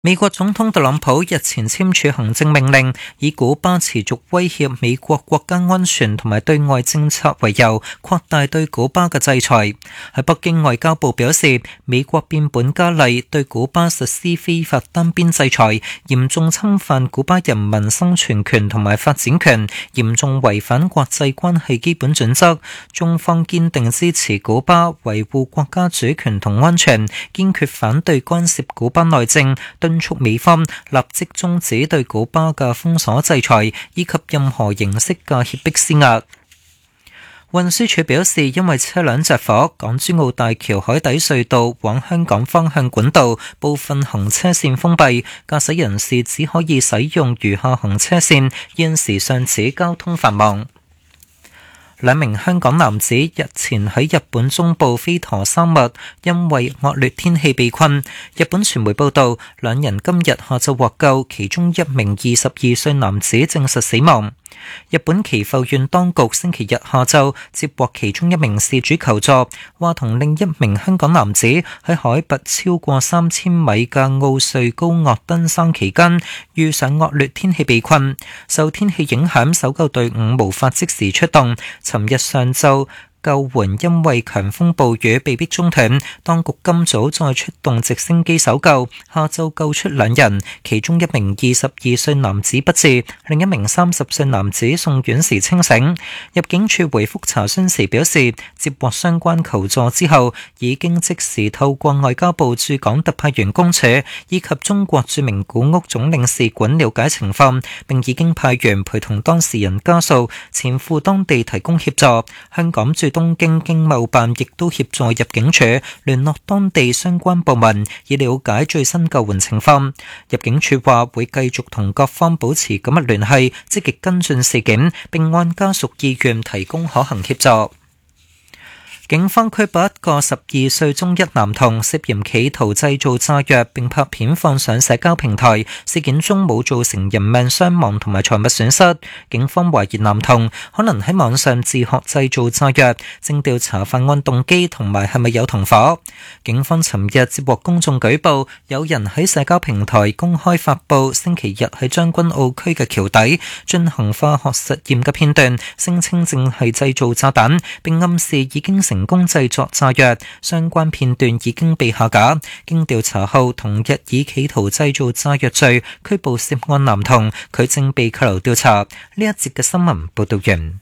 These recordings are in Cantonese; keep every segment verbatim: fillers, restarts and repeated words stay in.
美國總統特朗普日前簽署行政命令，以古巴持續威脅美國國家安全同埋對外政策為由，擴大對古巴嘅制裁。喺北京外交部表示，美國變本加厲對古巴實施非法單邊制裁，嚴重侵犯古巴人民生存權同埋發展權，嚴重違反國際關係基本準則。中方堅定支持古巴維護國家主權同安全，堅決反對干涉古巴內政，敦促美方立即終止對古巴嘅封鎖制裁，以及任何形式嘅脅迫施壓。運輸署表示，因為車輛着火，港珠澳大橋海底隧道往香港方向管道部分行車線封閉，駕駛人士只可以使用餘下行車線，現時尚此交通繁忙。兩名香港男子日前喺日本中部飛陀山脈因為惡劣天氣被困。日本傳媒報道，兩人今日下晝獲救，其中一名二十二歲男子證實死亡。日本岐阜縣當局星期日下晝接獲其中一名事主求助，話同另一名香港男子喺海拔超過三千米嘅奧瑞高岳登山期間遇上惡劣天氣被困，受天氣影響，搜救隊伍無法即時出動。尋日上晝救援因為強風暴雨被迫中斷，當局今早再出動直升機搜救，下晝救出兩人，其中一名二十二歲男子不治，另一名三十歲男子送院時清醒。入境處回覆查詢時表示，接獲相關求助之後，已經即時透過外交部駐港特派員公署以及中國駐名古屋總領事館了解情況，並已經派員陪同當事人家屬前赴當地提供協助。香港駐東京經貿辦亦都協助入境處聯絡當地相關部門，以了解最新救援情況。入境處話會繼續同各方保持緊密聯繫，積極跟進事件，並按家屬意願提供可行協助。警方拘捕一個十二歲中一男童，涉嫌企圖製造炸藥並拍片放上社交平台。事件中冇造成人命傷亡同埋財物損失。警方懷疑男童可能喺網上自學製造炸藥，正調查犯案動機同埋係咪有同伙。警方尋日接獲公眾舉報，有人喺社交平台公開發布星期日喺將軍澳區嘅橋底進行化學實驗嘅片段，聲稱正係製造炸彈，並暗示已經成功製作炸藥，相關片段已經被下架。經調查後，同日以企圖製造炸藥罪拘捕涉案男童，佢正被扣留調查。呢一節嘅新聞報道完。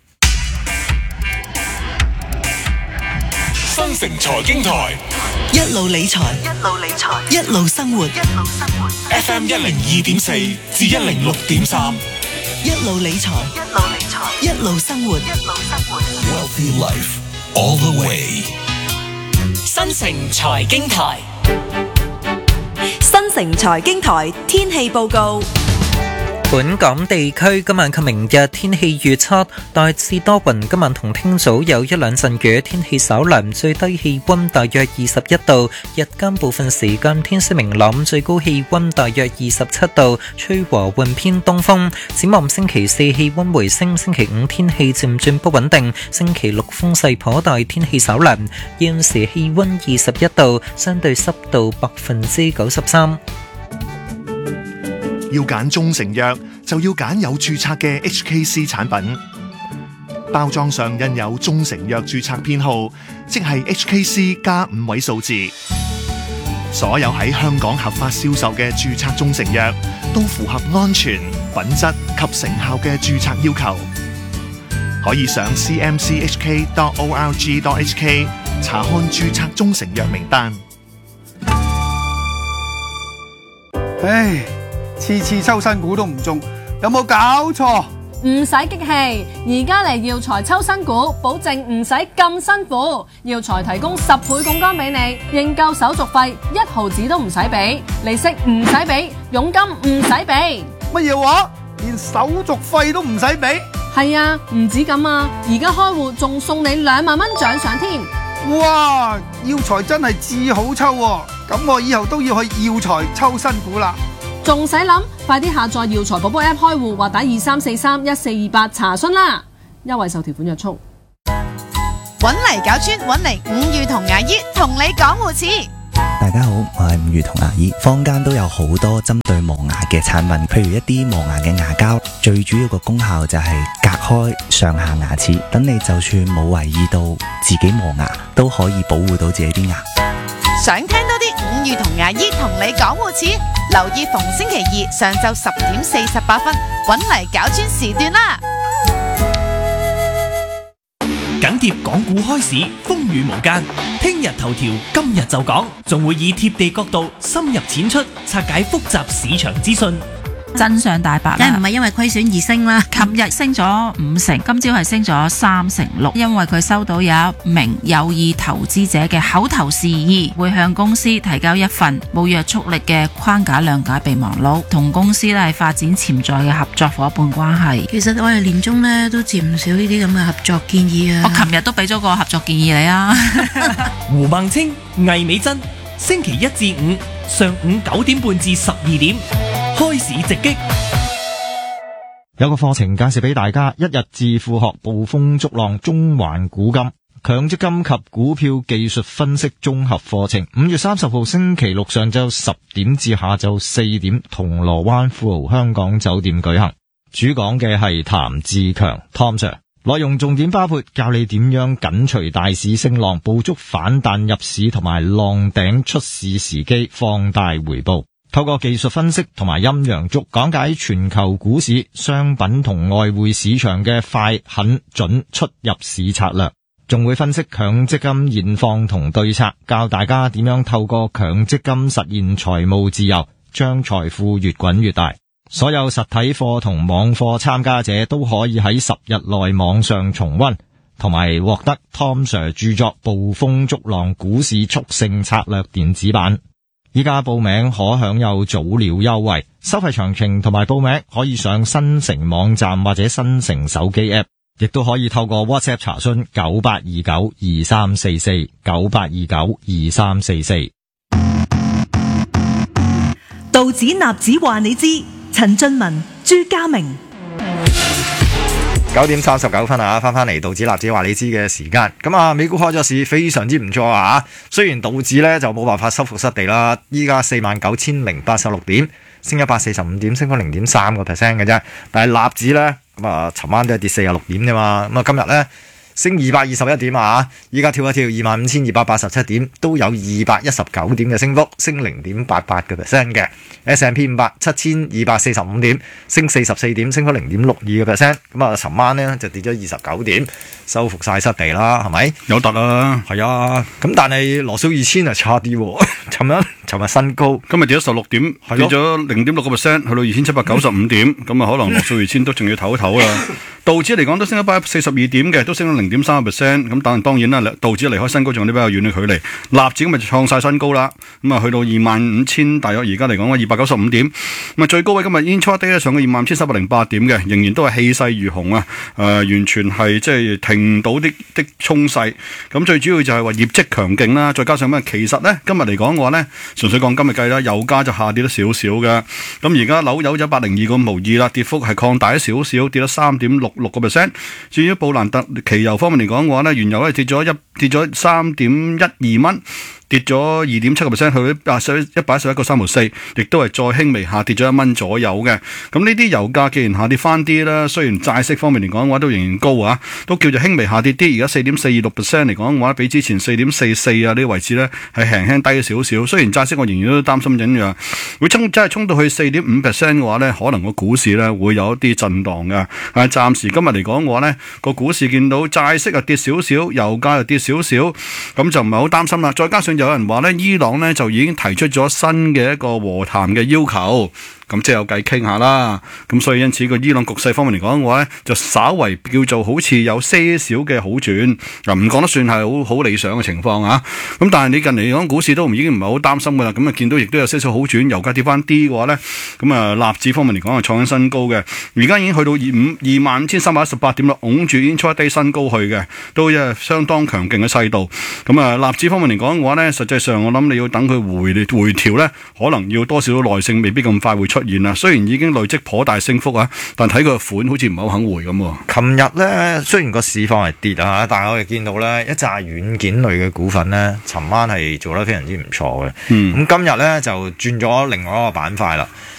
新城財經台一路理財，一路理財，一路生活，一路生活。 F M 一零二點四至一零六點三， 一路理財，一路理財，一路生活，一路生活。 Wealthy Life all the way。 新城財經台， 新城財經台天氣報告。 本港地區今晚及明日天氣預測大致多雲，今晚同聽早有一兩陣雨，天氣稍涼，最低氣溫大約二十一度，日間部分時間天色明朗，最高氣溫大約二十七度，吹和緩偏東風。展望星期四氣溫回升，星期五天氣漸轉不穩定，星期六風勢頗大，天氣稍涼。現時氣溫二十一度，相對濕度百分之九十三。 要揀中成藥，就要揀有註冊嘅 H K C 產品。包裝上印有中成藥註冊編號，即係 H K C 加五位數字。所有喺香港合法銷售嘅註冊中成藥，都符合安全、品質及成效嘅註冊要求。可以上 c m c h k dot org dot h k 查看註冊中成藥名單。 唉，次次抽新股都唔中，有冇搞錯？ 唔使激氣，而家嚟耀才抽新股，保證唔使咁辛苦。耀才提供十倍槓桿俾你，認購手續費一毫子都唔使俾，利息唔使俾，佣金唔使俾。 乜嘢話？連手續費都唔使俾？ 係啊，唔止咁啊，而家開戶仲送你兩萬蚊獎賞添。 哇！耀才真係至好抽喎，咁我以後都要去耀才抽新股啦。 仲使諗？快啲下載耀才寶寶 App 開戶或打二三四三一四二八查詢啦！優惠受條款約束。 搵嚟搞專，搵嚟五月同牙醫同你講護齒。 大家好，我係吳如彤牙醫。坊間都有好多針對磨牙嘅產品，譬如一啲磨牙嘅牙膠，最主要個功效就係隔開上下牙齒，等你就算冇留意到自己磨牙，都可以保護到自己啲牙。 想聽多啲伍如彤牙醫同你講護齒，留意逢星期二上晝十點四十八分，搵嚟搞專時段啦。 緊貼港股開市，風雨無間。聽日頭條，今日就講，仲會以貼地角度深入淺出，拆解複雜市場資訊。 真相大白啦， 梗係唔係因為虧損而升啦。 琴日升咗五成，今朝係升咗三成六，因為佢收到有一名有意投資者嘅口頭示意，會向公司提交一份冇約束力嘅框架諒解備忘錄，同公司咧係發展潛在嘅合作伙伴關係。 其實我哋年中咧都接唔少呢啲咁嘅合作建議啊。 我琴日都俾咗個合作建議你啊。 胡孟青、魏美珍，星期一至五上午九點半至十二點。開市直擊， 有個課程介紹俾大家，一日致富學捕風捉浪中環古今強積金及股票技術分析綜合課程，五月三十號星期六上晝十點至下晝四點，銅鑼灣富豪香港酒店舉行。主講嘅係譚志強 Tom Sir， 內容重點包括教你點樣緊隨大市升浪，捕捉反彈入市同埋浪頂出市時機，放大回報。透過技術分析同埋陰陽燭講解全球股市、商品同外匯市場嘅快、狠、準出入市策略，仲會分析強積金現況同對策，教大家點樣透過強積金實現財務自由，將財富越滾越大。所有實體課同網課參加者都可以喺十日內網上重溫，同埋獲得 Tom Sir 著作《捕風捉浪股市速勝策略》電子版。依家報名可享有早鳥優惠，收費詳情同埋報名可以上新城網站或者新城手機 App， 亦都可以透過 WhatsApp 查詢九八二九二三四四九八二九二三四四。 道指納指話你知，陳俊文、朱家明。 九點三十九分啊，翻翻嚟道指納指話你知嘅時間。咁啊，美股開咗市非常之唔錯啊，雖然道指呢就冇辦法收復失地啦，依家四萬九千零八十六點，升一百四十五點，升翻零點三個 percent 嘅啫。但係納指呢，咁啊，尋晚都係跌四十六點啫嘛，咁啊今日呢，升二百二十一點啊，依家跳一跳二萬五千二百八十七點，都有二百一十九點嘅升幅，升零點八八個 percent 嘅。S and P 五百七千二百四十五點，升四十四點，升咗零點六二個 percent。咁啊，尋晚呢就跌咗二十九點，收復晒失地啦，係咪？ 有突啊， 係啊。咁但係羅素二千啊差啲喎，尋日尋日新高， 今日跌咗十六點，跌咗零點六個 percent，去到二千七百九十五點。咁啊，可能羅素二千都仲要唞一唞啦。道指嚟講都升一百四十二點嘅，都升咗零點三個 percent。咁但係當然啦，道指離開新高仲有啲比較遠嘅距離。納指今日就創晒新高啦，咁啊去到二萬五千，大約而家嚟講二百九十五點。咁啊最高位今日 intraday 咧上過二萬五千三百零八點嘅，仍然都係氣勢如虹啊！誒、呃，完全係即係停唔到啲啲衝勢。咁最主要就係話業績強勁啦，再加上咩？其實咧今日嚟講嘅話咧，純粹講今日計啦，油價就下跌咗少少嘅。咁而家紐油就一百零二個毫二啦，跌幅係擴大咗少少，跌咗三點六六個 percent。至於布蘭特期油方面嚟講嘅話咧，原油咧跌咗一跌咗三點一二蚊。跌咗二點七個 percent，去到一百一十一個三毫四，亦都係再輕微下跌咗一蚊左右嘅。咁呢啲油價既然下跌翻啲啦，雖然債息方面嚟講嘅話都仍然高啊，都叫做輕微下跌啲。而家四點四二六 percent 嚟講嘅話，比之前四點四四啊呢啲位置咧係輕輕低少少。雖然債息我仍然都擔心緊嘅，會衝真係衝到去四點五 percent 嘅話咧，可能個股市咧會有一啲震盪嘅。但係暫時今日嚟講嘅話咧，個股市見到債息又跌少少，油價又跌少少，咁就唔係好擔心啦。再加上有人話咧，伊朗咧就已經提出咗新嘅一個和談嘅要求。咁即係有計傾下啦，咁所以因此個伊朗局勢方面嚟講嘅話咧，就稍為叫做好似有些少嘅好轉，嗱唔講得算係好好理想嘅情況啊。咁但係你近嚟講股市都已經唔係好擔心噶啦，咁啊見到亦都有些少好轉，油價跌翻啲嘅話咧，咁啊納指方面嚟講係創緊新高嘅，而家已經去到二五二萬五千三百一十八點啦，拱住 intraday 新高去嘅，都係相當強勁嘅勢度。咁啊納指方面嚟講嘅話咧，實際上我諗你要等佢回回調咧，可能要多少耐性，未必咁快會出出現啦。雖然已經累積頗大升幅啊，但睇佢個款好似唔係好肯回咁喎。 琴日咧雖然個市況係跌啊，但係我哋見到咧一紮軟件類嘅股份咧，尋晚係做得非常之唔錯嘅。咁、 嗯、 今日咧就轉咗另外一個板塊啦。